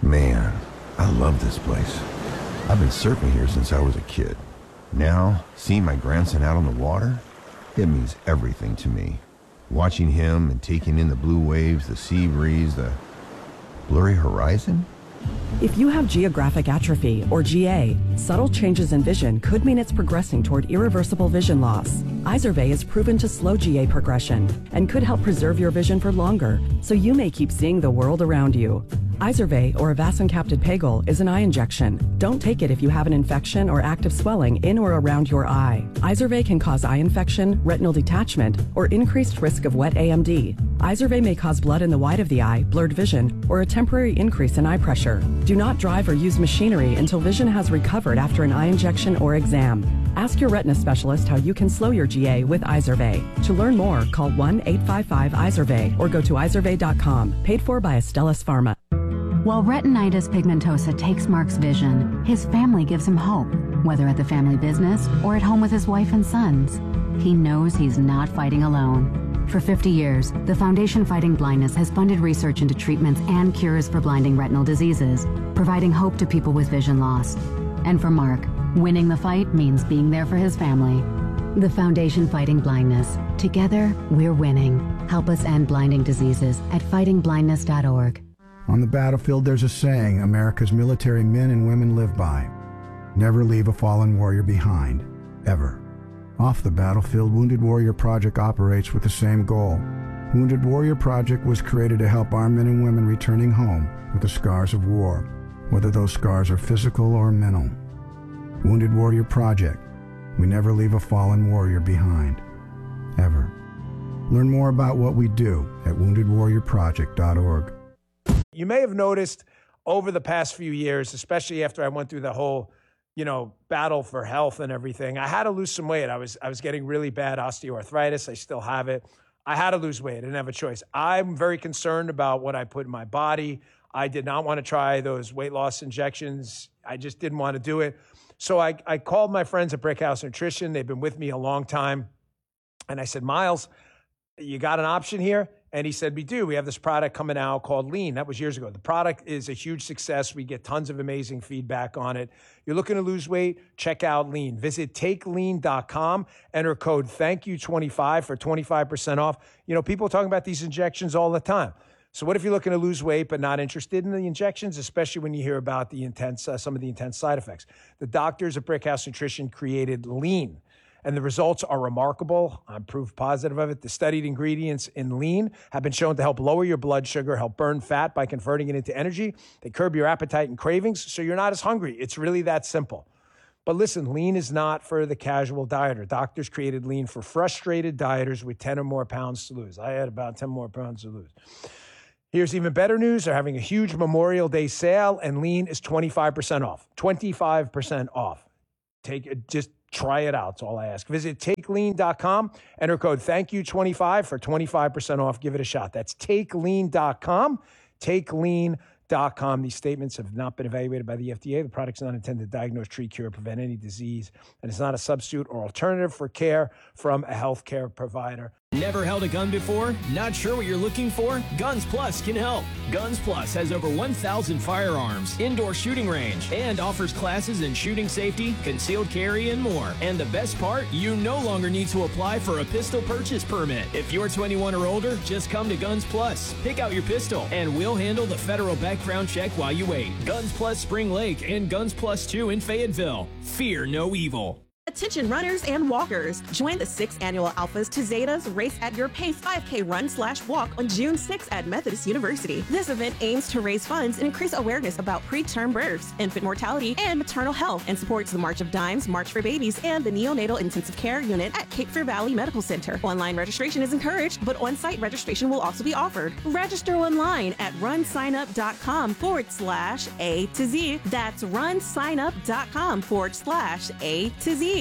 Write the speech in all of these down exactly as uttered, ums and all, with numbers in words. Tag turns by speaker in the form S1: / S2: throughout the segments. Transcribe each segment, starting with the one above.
S1: Man, I love this place. I've been surfing here since I was a kid. Now, seeing my grandson out on the water, it means everything to me. Watching him and taking in the blue waves, the sea breeze, the blurry horizon.
S2: If you have geographic atrophy, or G A, subtle changes in vision could mean it's progressing toward irreversible vision loss. Izervay is proven to slow G A progression and could help preserve your vision for longer, so you may keep seeing the world around you. Izervay, or avacincaptad pegol, is an eye injection. Don't take it if you have an infection or active swelling in or around your eye. Izervay can cause eye infection, retinal detachment, or increased risk of wet A M D. Izervay may cause blood in the white of the eye, blurred vision, or a temporary increase in eye pressure. Do not drive or use machinery until vision has recovered after an eye injection or exam. Ask your retina specialist how you can slow your G A with Izervay. To learn more, call one eight five five Izervay or go to izervay dot com. Paid for by Astellas Pharma.
S3: While retinitis pigmentosa takes Mark's vision, his family gives him hope, whether at the family business or at home with his wife and sons. He knows he's not fighting alone. For fifty years, the Foundation Fighting Blindness has funded research into treatments and cures for blinding retinal diseases, providing hope to people with vision loss. And for Mark, winning the fight means being there for his family. The Foundation Fighting Blindness. Together, we're winning. Help us end blinding diseases at fighting blindness dot org.
S4: On the battlefield, there's a saying America's military men and women live by. Never leave a fallen warrior behind, ever. Off the battlefield, Wounded Warrior Project operates with the same goal. Wounded Warrior Project was created to help our men and women returning home with the scars of war, whether those scars are physical or mental. Wounded Warrior Project. We never leave a fallen warrior behind, ever. Learn more about what we do at wounded warrior project dot org.
S5: You may have noticed over the past few years, especially after I went through the whole, you know, battle for health and everything, I had to lose some weight. I was I was getting really bad osteoarthritis. I still have it. I had to lose weight. I didn't have a choice. I'm very concerned about what I put in my body. I did not want to try those weight loss injections. I just didn't want to do it. So I, I called my friends at Brickhouse Nutrition. They've been with me a long time. And I said, Miles, you got an option here? And he said, we do. We have this product coming out called Lean. That was years ago. The product is a huge success. We get tons of amazing feedback on it. You're looking to lose weight? Check out Lean. Visit take lean dot com. Enter code thank you twenty-five for twenty-five percent off. You know, people are talking about these injections all the time. So what if you're looking to lose weight but not interested in the injections, especially when you hear about the intense, uh, some of the intense side effects? The doctors at Brickhouse Nutrition created Lean. And the results are remarkable. I'm proof positive of it. The studied ingredients in Lean have been shown to help lower your blood sugar, help burn fat by converting it into energy. They curb your appetite and cravings, so you're not as hungry. It's really that simple. But listen, Lean is not for the casual dieter. Doctors created Lean for frustrated dieters with ten or more pounds to lose. I had about ten more pounds to lose. Here's even better news. They're having a huge Memorial Day sale, and Lean is twenty-five percent off. twenty-five percent off. Take it, just try it out. That's all I ask. Visit take lean dot com. Enter code thank you twenty-five for twenty-five percent off. Give it a shot. That's take lean dot com. take lean dot com. These statements have not been evaluated by the F D A. The product's not intended to diagnose, treat, cure, or prevent any disease, and it's not a substitute or alternative for care from a healthcare provider.
S6: Never held a gun before? Not sure what you're looking for? Guns Plus can help. Guns Plus has over one thousand firearms, indoor shooting range, and offers classes in shooting safety, concealed carry, and more. And the best part? You no longer need to apply for a pistol purchase permit. If you're twenty-one or older, just come to Guns Plus. Pick out your pistol, and we'll handle the federal background check while you wait. Guns Plus Spring Lake and Guns Plus two in Fayetteville. Fear no evil.
S7: Attention runners and walkers. Join the sixth annual Alphas to Zetas Race at Your Pace five K run slash walk on June sixth at Methodist University. This event aims to raise funds and increase awareness about preterm births, infant mortality, and maternal health, and supports the March of Dimes, March for Babies, and the Neonatal Intensive Care Unit at Cape Fear Valley Medical Center. Online registration is encouraged, but on-site registration will also be offered. Register online at runsignup.com forward slash A to Z. That's runsignup.com forward slash A to Z.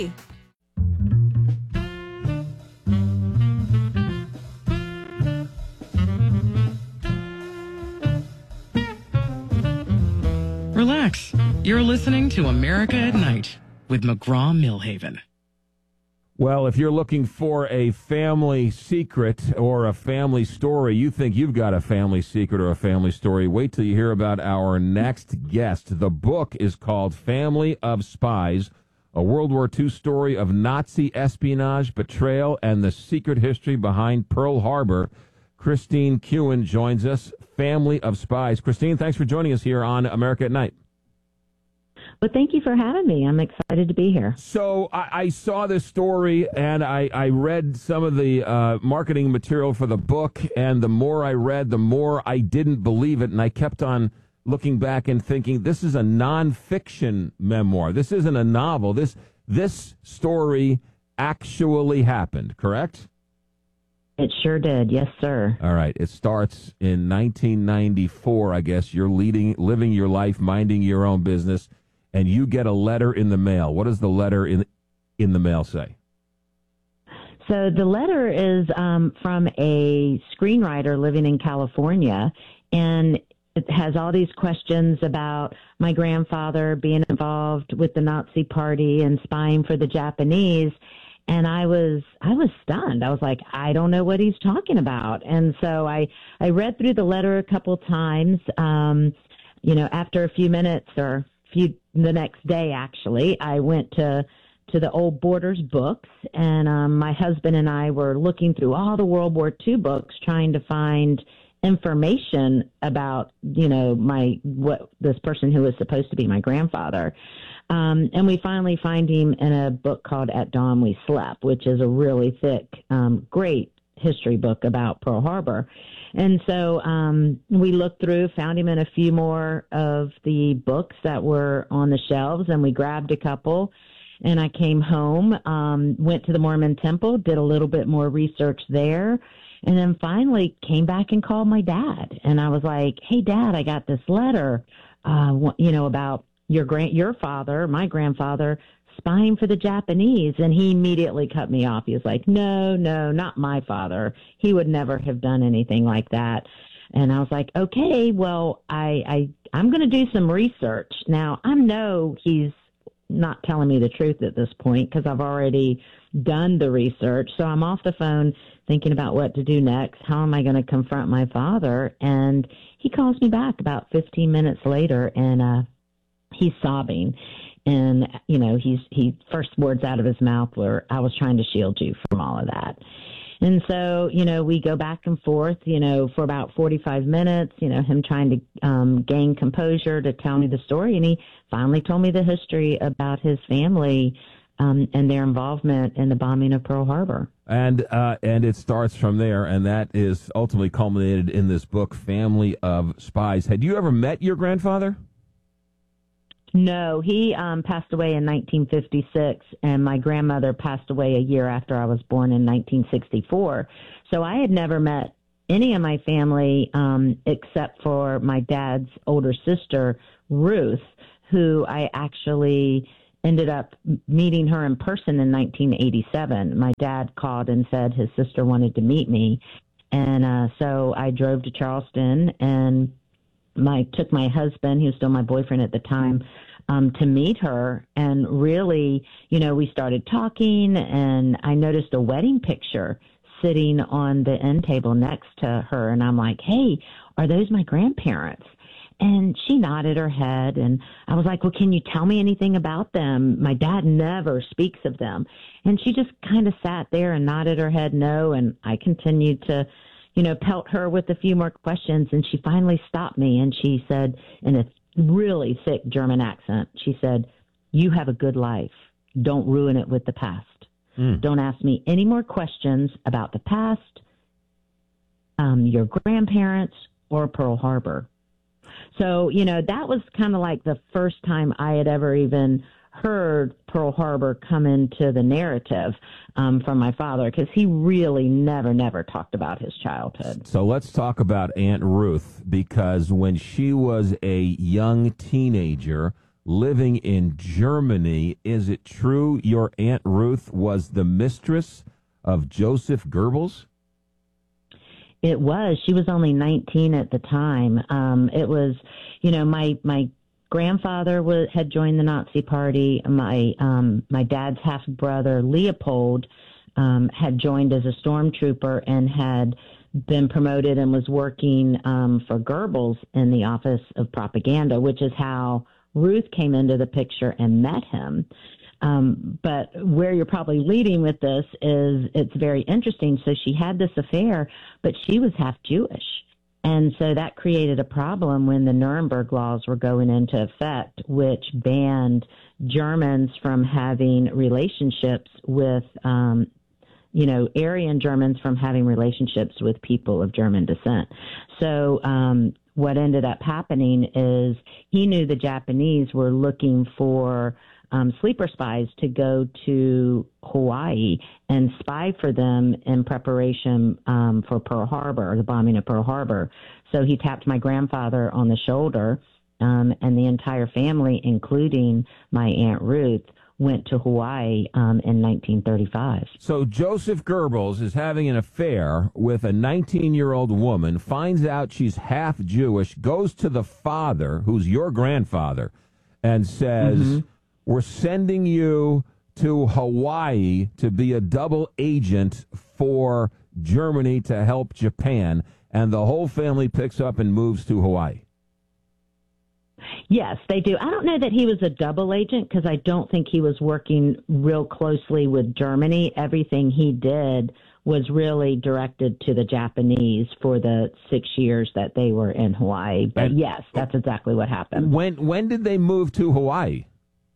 S8: Relax. You're listening to America at Night with McGraw-Milhaven. Well, if you're looking for a family secret or a family story, you think you've got a family secret or a family story, wait till you hear about our next guest. The book is called Family of Spies, a World War Two story of Nazi espionage, betrayal, and the secret history behind Pearl Harbor. Christine Kewen joins us, Family of Spies. Christine, thanks for joining us here on America at Night.
S9: Well, thank you for having me. I'm excited to be here.
S8: So I, I saw this story, and I, I read some of the uh, marketing material for the book, and the more I read, the more I didn't believe it, and I kept on looking back and thinking, this is a nonfiction memoir. This isn't a novel. This this story actually happened, correct?
S9: It sure did. Yes, sir.
S8: All right. It starts in nineteen ninety-four, I guess. You're leading, living your life, minding your own business, and you get a letter in the mail. What does the letter in in the mail say?
S9: So the letter is um, from a screenwriter living in California, and it has all these questions about my grandfather being involved with the Nazi Party and spying for the Japanese. And I was, I was stunned. I was like, I don't know what he's talking about. And so I, I read through the letter a couple times. Um, you know, after a few minutes or few, the next day, actually, I went to, to the old Borders books, and um, my husband and I were looking through all the World War Two books, trying to find information about, you know, my, what this person who was supposed to be my grandfather. Um, and we finally find him in a book called At Dawn We Slept, which is a really thick, um, great history book about Pearl Harbor. And so um, we looked through, found him in a few more of the books that were on the shelves, and we grabbed a couple. And I came home, um, went to the Mormon Temple, did a little bit more research there, and then finally came back and called my dad. And I was like, hey, Dad, I got this letter, uh, you know, about your grand, your father, my grandfather, spying for the Japanese. And he immediately cut me off. He was like, no, no, not my father. He would never have done anything like that. And I was like, okay, well, I, I, I'm going to do some research. Now, I know he's not telling me the truth at this point because I've already done the research. So I'm off the phone thinking about what to do next. How am I going to confront my father? And he calls me back about fifteen minutes later, and uh, he's sobbing. And, you know, he's, he first words out of his mouth were, I was trying to shield you from all of that. And so, you know, we go back and forth, you know, for about forty-five minutes, you know, him trying to um, gain composure to tell me the story. And he finally told me the history about his family um, and their involvement in the bombing of Pearl Harbor.
S8: And uh, and it starts from there, and that is ultimately culminated in this book, Family of Spies. Had you ever met your grandfather?
S9: No, he um, passed away in nineteen fifty-six, and my grandmother passed away a year after I was born in nineteen sixty-four. So I had never met any of my family um, except for my dad's older sister, Ruth, who I actually ended up meeting her in person in nineteen eighty-seven. My dad called and said his sister wanted to meet me. And uh, so I drove to Charleston and my took my husband, he was still my boyfriend at the time, um, to meet her. And really, you know, we started talking, and I noticed a wedding picture sitting on the end table next to her. And I'm like, hey, are those my grandparents? And she nodded her head, and I was like, well, can you tell me anything about them? My dad never speaks of them. And she just kind of sat there and nodded her head no, and I continued to, you know, pelt her with a few more questions, and she finally stopped me, and she said in a really thick German accent, she said, you have a good life. Don't ruin it with the past. Mm. Don't ask me any more questions about the past, um, your grandparents, or Pearl Harbor. So, you know, that was kind of like the first time I had ever even heard Pearl Harbor come into the narrative um, from my father, because he really never, never talked about his childhood.
S8: So let's talk about Aunt Ruth, because when she was a young teenager living in Germany, is it true your Aunt Ruth was the mistress of Joseph Goebbels?
S9: It was. She was only nineteen at the time. Um, it was, you know, my, my grandfather was, had joined the Nazi Party. My um, my dad's half brother Leopold um, had joined as a stormtrooper and had been promoted and was working um, for Goebbels in the Office of Propaganda, which is how Ruth came into the picture and met him. Um, but where you're probably leading with this is it's very interesting. So she had this affair, but she was half Jewish. And so that created a problem when the Nuremberg laws were going into effect, which banned Germans from having relationships with, um, you know, Aryan Germans from having relationships with people of German descent. So um, what ended up happening is he knew the Japanese were looking for Um, sleeper spies to go to Hawaii and spy for them in preparation um, for Pearl Harbor, or the bombing of Pearl Harbor. So he tapped my grandfather on the shoulder, um, and the entire family, including my Aunt Ruth, went to Hawaii um, in nineteen thirty-five.
S8: So Joseph Goebbels is having an affair with a nineteen-year-old woman, finds out she's half Jewish, goes to the father, who's your grandfather, and says, mm-hmm. we're sending you to Hawaii to be a double agent for Germany to help Japan, and the whole family picks up and moves to Hawaii.
S9: Yes, they do. I don't know that he was a double agent because I don't think he was working real closely with Germany. Everything he did was really directed to the Japanese for the six years that they were in Hawaii. But and yes, that's exactly what happened.
S8: When when did they move to Hawaii?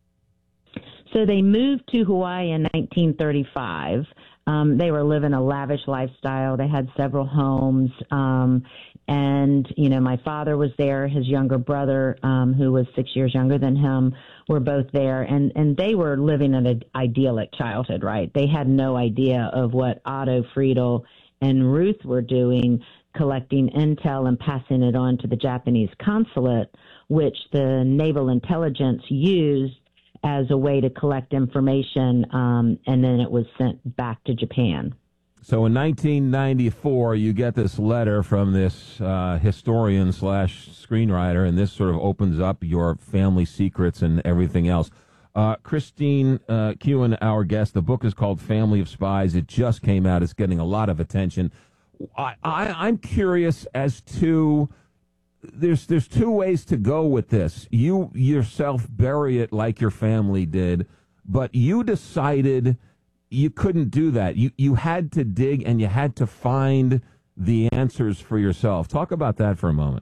S9: So they moved to Hawaii in nineteen thirty-five. Um, they were living a lavish lifestyle. They had several homes. Um, and, you know, my father was there. His younger brother, um, who was six years younger than him, were both there. And, and they were living an idyllic childhood, right? They had no idea of what Otto Friedel and Ruth were doing, collecting intel and passing it on to the Japanese consulate, which the naval intelligence used as a way to collect information, um, and then it was sent back to Japan.
S8: So in nineteen ninety-four, you get this letter from this uh, historian slash screenwriter, and this sort of opens up your family secrets and everything else. Uh, Christine uh, Kewen, our guest, the book is called Family of Spies. It just came out. It's getting a lot of attention. I, I, I'm curious as to... There's there's two ways to go with this. You yourself bury it like your family did, but you decided you couldn't do that. You you had to dig and you had to find the answers for yourself. Talk about that for a moment.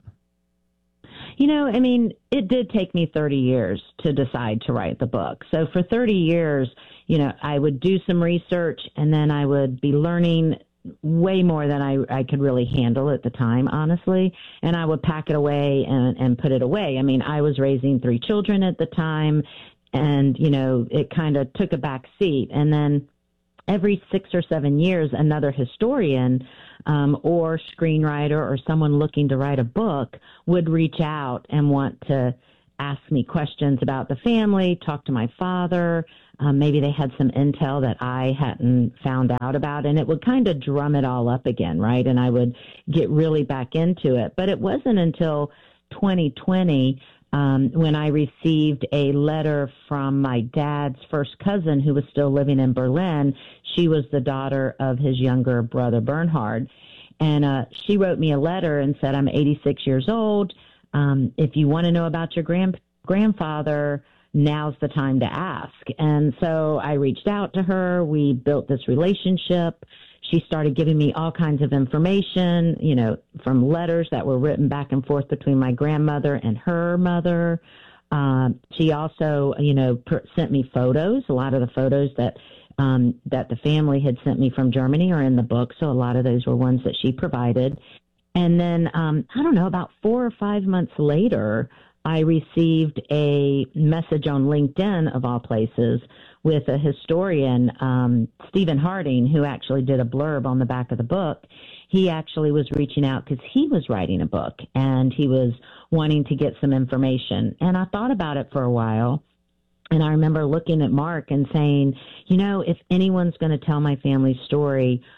S9: You know, I mean, it did take me thirty years to decide to write the book. So for thirty years, you know, I would do some research and then I would be learning way more than I, I could really handle at the time, honestly. And I would pack it away and, and put it away. I mean, I was raising three children at the time, and, you know, it kind of took a back seat. And then every six or seven years, another historian um, or screenwriter or someone looking to write a book would reach out and want to ask me questions about the family, talk to my father. Um, maybe they had some intel that I hadn't found out about, and it would kind of drum it all up again, right? And I would get really back into it. But it wasn't until twenty twenty um, when I received a letter from my dad's first cousin who was still living in Berlin. She was the daughter of his younger brother, Bernhard. And uh, she wrote me a letter and said, I'm eighty-six years old. Um, if you want to know about your grand- grandfather, now's the time to ask. And so I reached out to her. We built this relationship. She started giving me all kinds of information, you know, from letters that were written back and forth between my grandmother and her mother. Um, she also, you know, per- sent me photos. A lot of the photos that um, that the family had sent me from Germany are in the book. So a lot of those were ones that she provided. And then, um, I don't know, about four or five months later, I received a message on LinkedIn, of all places, with a historian, um, Stephen Harding, who actually did a blurb on the back of the book. He actually was reaching out because he was writing a book, and he was wanting to get some information. And I thought about it for a while, and I remember looking at Mark and saying, you know, if anyone's going to tell my family's story,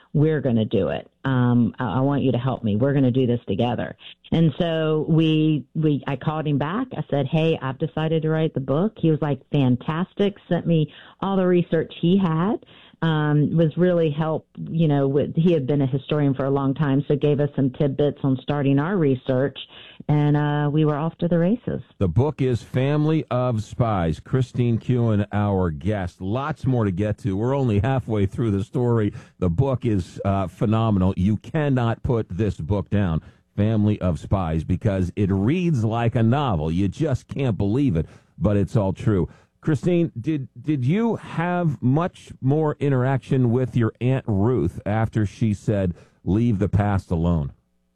S9: we're going to do it. Um, I, I want you to help me. We're going to do this together. And so we, we, I called him back. I said, hey, I've decided to write the book. He was like, fantastic. Sent me all the research he had. Um, was really help, you know, with, he had been a historian for a long time, so gave us some tidbits on starting our research, and uh, we were off to the races.
S8: The book is Family of Spies. Christine Kuhn, our guest. Lots more to get to. We're only halfway through the story. The book is uh, phenomenal. You cannot put this book down, Family of Spies, because it reads like a novel. You just can't believe it, but it's all true. Christine, did did you have much more interaction with your Aunt Ruth after she said, leave the past alone?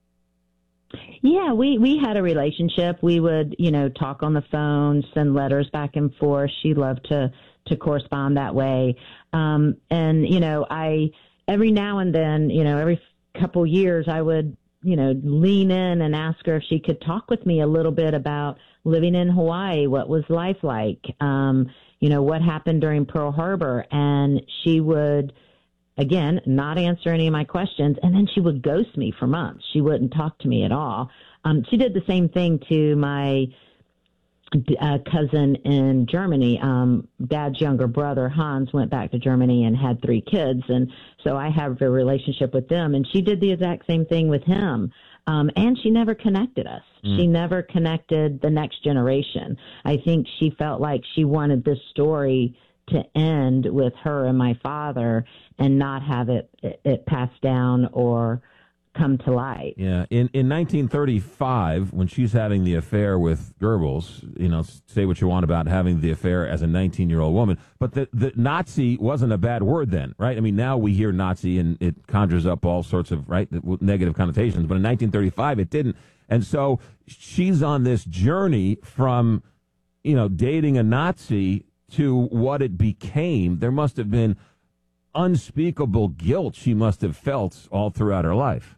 S9: Yeah, we, we had a relationship. We would, you know, talk on the phone, send letters back and forth. She loved to, to correspond that way. Um, and, you know, I, every now and then, you know, every couple years I would, you know, lean in and ask her if she could talk with me a little bit about living in Hawaii. What was life like? Um, you know, what happened during Pearl Harbor? And she would, again, not answer any of my questions. And then she would ghost me for months. She wouldn't talk to me at all. Um, she did the same thing to my uh, cousin in Germany. Um, Dad's younger brother, Hans, went back to Germany and had three kids. And so I have a relationship with them. And she did the exact same thing with him. Um, and she never connected us. Mm. She never connected the next generation. I think she felt like she wanted this story to end with her and my father and not have it, it, it passed down or come to light.
S8: Yeah. In in nineteen thirty-five, when she's having the affair with Goebbels, you know, say what you want about having the affair as a nineteen-year-old woman, but the, the Nazi wasn't a bad word then, right? I mean, now we hear Nazi and it conjures up all sorts of, right, negative connotations, but in nineteen thirty-five it didn't. And so she's on this journey from, you know, dating a Nazi to what it became. There must have been unspeakable guilt she must have felt all throughout her life.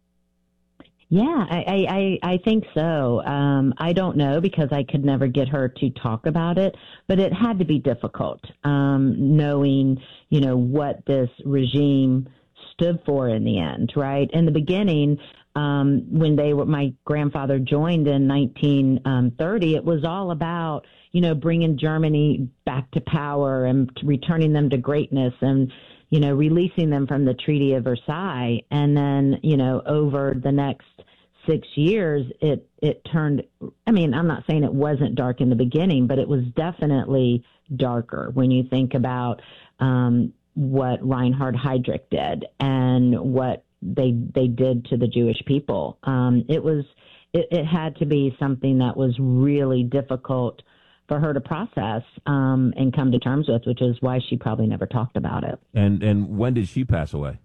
S9: Yeah, I, I, I think so. Um, I don't know because I could never get her to talk about it, but it had to be difficult, um, knowing, you know, what this regime stood for in the end, right? In the beginning, um, when they were, my grandfather joined in nineteen thirty, it was all about, you know, bringing Germany back to power and returning them to greatness and, you know, releasing them from the Treaty of Versailles. And then, you know, over the next six years, it, it turned, I mean, I'm not saying it wasn't dark in the beginning, but it was definitely darker when you think about um, what Reinhard Heydrich did and what they they did to the Jewish people. Um, it was, it, it had to be something that was really difficult for her to process um, and come to terms with, which is why she probably never talked about it.
S8: And and when did she pass away?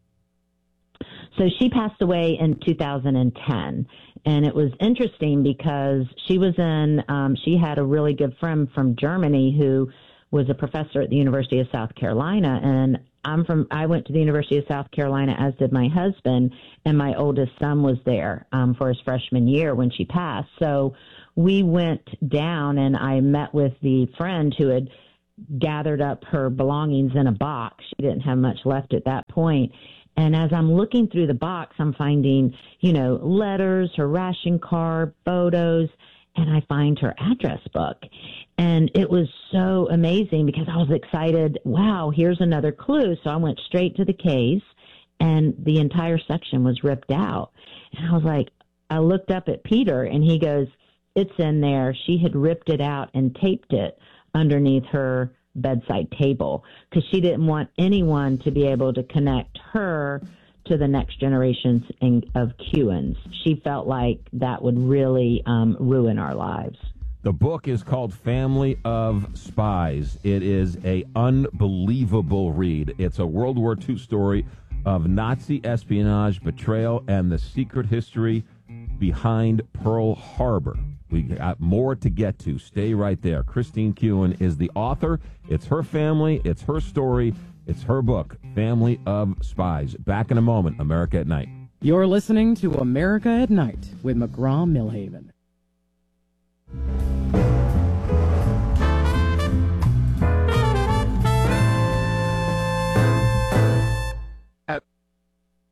S9: So she passed away in two thousand ten, and it was interesting because she was in, um, she had a really good friend from Germany who was a professor at the University of South Carolina, and I'm from, I went to the University of South Carolina, as did my husband, and my oldest son was there um, for his freshman year when she passed. So we went down and I met with the friend who had gathered up her belongings in a box. She didn't have much left at that point. And as I'm looking through the box, I'm finding, you know, letters, her ration card, photos, and I find her address book. And it was so amazing because I was excited. Wow, here's another clue. So I went straight to the case and the entire section was ripped out. And I was like, I looked up at Peter and he goes, it's in there. She had ripped it out and taped it underneath her bedside table because she didn't want anyone to be able to connect her to the next generations of Kuhns. She felt like that would really um, ruin our lives.
S8: The book is called Family of Spies. It is a unbelievable read. It's a World War Two story of Nazi espionage, betrayal, and the secret history behind Pearl Harbor. We got more to get to. Stay right there. Christine Kuhn is the author. It's her family. It's her story. It's her book, Family of Spies. Back in a moment, America at Night.
S10: You're listening to America at Night with McGraw-Milhaven.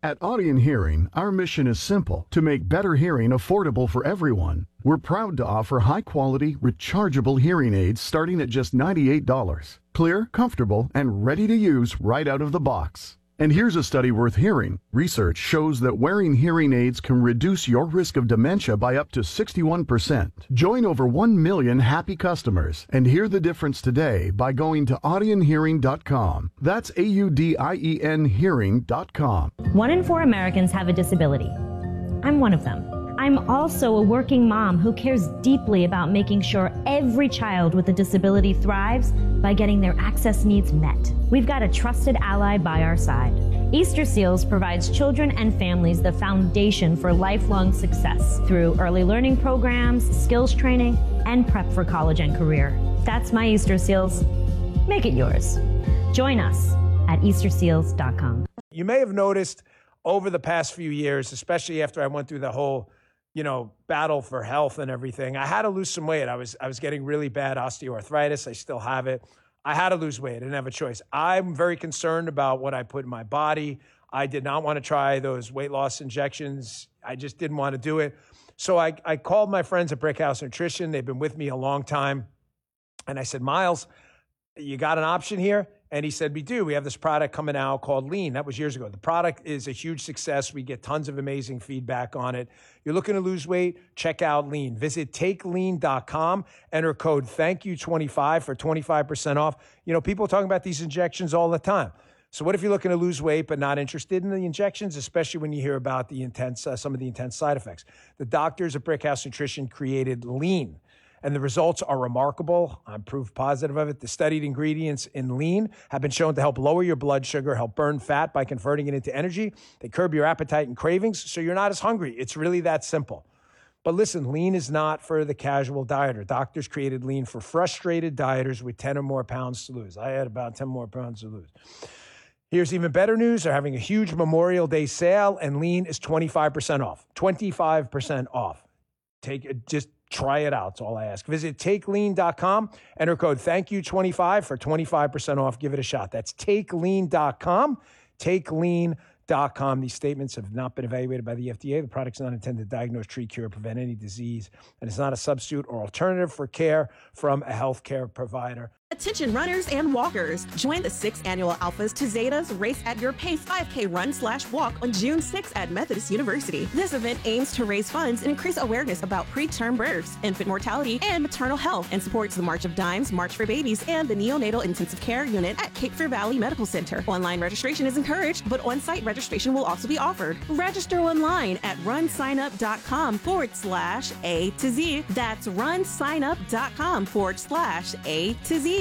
S11: At Audion Hearing, our mission is simple: to make better hearing affordable for everyone. We're proud to offer high-quality, rechargeable hearing aids starting at just ninety-eight dollars. Clear, comfortable, and ready to use right out of the box. And here's a study worth hearing. Research shows that wearing hearing aids can reduce your risk of dementia by up to sixty-one percent. Join over one million happy customers and hear the difference today by going to audion hearing dot com. That's A U D I E N hearing dot com.
S12: One in four Americans have a disability. I'm one of them. I'm also a working mom who cares deeply about making sure every child with a disability thrives by getting their access needs met. We've got a trusted ally by our side. Easter Seals provides children and families the foundation for lifelong success through early learning programs, skills training, and prep for college and career. That's my Easter Seals. Make it yours. Join us at easter seals dot com.
S5: You may have noticed over the past few years, especially after I went through the whole, you know, battle for health and everything, I had to lose some weight. I was I was getting really bad osteoarthritis. I still have it. I had to lose weight. I didn't have a choice. I'm very concerned about what I put in my body. I did not want to try those weight loss injections. I just didn't want to do it. So I, I called my friends at Brickhouse Nutrition. They've been with me a long time. And I said, Miles, you got an option here? And he said, we do. We have this product coming out called Lean. That was years ago. The product is a huge success. We get tons of amazing feedback on it. You're looking to lose weight? Check out Lean. Visit take lean dot com. Enter code thank you twenty-five for twenty-five percent off. You know, people are talking about these injections all the time. So what if you're looking to lose weight but not interested in the injections, especially when you hear about the intense, uh, some of the intense side effects? The doctors at Brickhouse Nutrition created Lean, and the results are remarkable. I'm proof positive of it. The studied ingredients in Lean have been shown to help lower your blood sugar, help burn fat by converting it into energy. They curb your appetite and cravings, so you're not as hungry. It's really that simple. But listen, Lean is not for the casual dieter. Doctors created Lean for frustrated dieters with ten or more pounds to lose. I had about ten more pounds to lose. Here's even better news. They're having a huge Memorial Day sale, and Lean is twenty-five percent off. twenty-five percent off. Take it, just try it out. That's all I ask. Visit take lean dot com. Enter code thank you twenty-five for twenty-five percent off. Give it a shot. That's take lean dot com. take lean dot com. These statements have not been evaluated by the F D A. The product's not intended to diagnose, treat, cure, or prevent any disease, and it's not a substitute or alternative for care from a healthcare provider.
S7: Attention runners and walkers. Join the sixth annual Alphas to Zetas Race at Your Pace five K run slash walk on June sixth at Methodist University. This event aims to raise funds and increase awareness about preterm births, infant mortality, and maternal health, and supports the March of Dimes, March for Babies, and the Neonatal Intensive Care Unit at Cape Fear Valley Medical Center. Online registration is encouraged, but on-site registration will also be offered. Register online at runsignup.com forward slash A to Z. That's runsignup.com forward slash A to Z.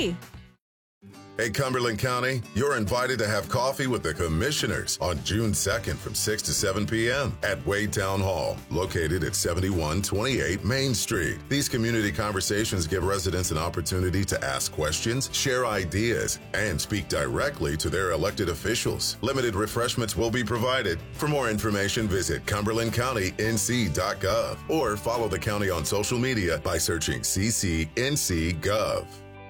S13: Hey, Cumberland County, you're invited to have coffee with the commissioners on June second from six to seven p.m. at Wade Town Hall, located at seventy-one twenty-eight Main Street. These community conversations give residents an opportunity to ask questions, share ideas, and speak directly to their elected officials. Limited refreshments will be provided. For more information, visit cumberland county n c dot gov or follow the county on social media by searching C C N C Gov.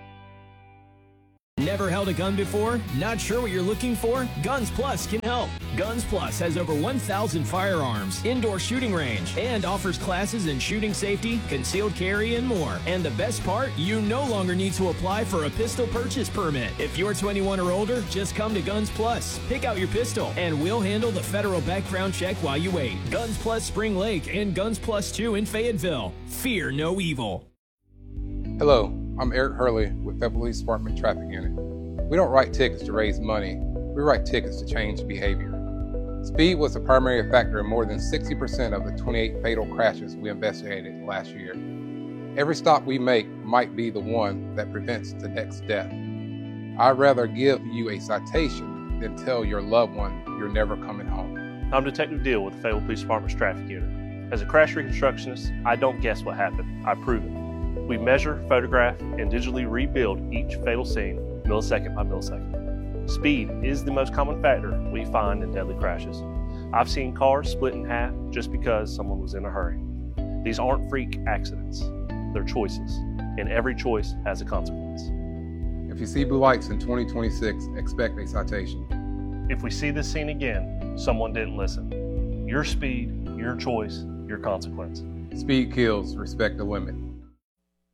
S6: Never held a gun before? Not sure what you're looking for? Guns Plus can help. Guns Plus has over one thousand firearms, indoor shooting range, and offers classes in shooting safety, concealed carry, and more. And the best part? You no longer need to apply for a pistol purchase permit. If you're twenty-one or older, just come to Guns Plus. Pick out your pistol, and we'll handle the federal background check while you wait. Guns Plus Spring Lake and Guns Plus two in Fayetteville. Fear no evil.
S14: Hello, I'm Eric Hurley with the Police Department Traffic Unit. We don't write tickets to raise money, we write tickets to change behavior. Speed was the primary factor in more than sixty percent of the twenty-eight fatal crashes we investigated last year. Every stop we make might be the one that prevents the next death. I'd rather give you a citation than tell your loved one you're never coming home.
S15: I'm Detective Deal with the Fayetteville Police Department's Traffic Unit. As a crash reconstructionist, I don't guess what happened, I prove it. We measure, photograph, and digitally rebuild each fatal scene millisecond by millisecond. Speed is the most common factor we find in deadly crashes. I've seen cars split in half just because someone was in a hurry. These aren't freak accidents, they're choices, and every choice has a consequence.
S14: If you see blue lights in twenty twenty-six, expect a citation.
S15: If we see this scene again, someone didn't listen. Your speed, your choice, your consequence.
S14: Speed kills, respect the limit.